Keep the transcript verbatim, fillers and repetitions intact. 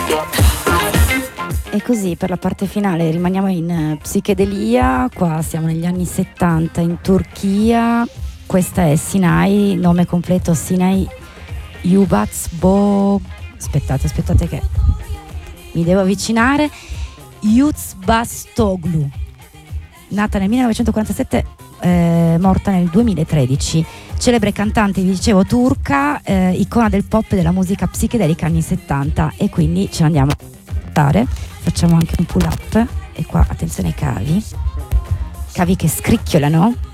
E così per la parte finale rimaniamo in psichedelia, qua siamo negli anni settanta in Turchia, questa è Sinai, nome completo Sinai Yuvazbo, aspettate aspettate che mi devo avvicinare, Yuzbastoglu, nata nel millenovecentoquarantasette, eh, morta nel duemilatredici, celebre cantante, vi dicevo, turca, eh, icona del pop e della musica psichedelica anni settanta, e quindi ce l'andiamo a fare. Facciamo anche un pull up, e qua attenzione ai cavi cavi che scricchiolano.